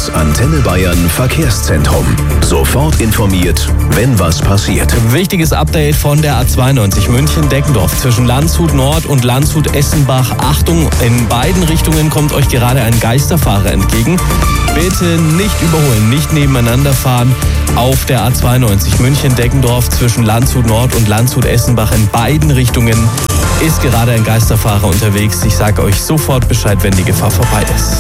Das Antenne Bayern Verkehrszentrum. Sofort informiert, wenn was passiert. Wichtiges Update von der A92 München-Deckendorf zwischen Landshut Nord und Landshut-Essenbach. Achtung, in beiden Richtungen kommt euch gerade ein Geisterfahrer entgegen. Bitte nicht überholen, nicht nebeneinander fahren. Auf der A92 München-Deckendorf zwischen Landshut Nord und Landshut-Essenbach in beiden Richtungen ist gerade ein Geisterfahrer unterwegs. Ich sage euch sofort Bescheid, wenn die Gefahr vorbei ist.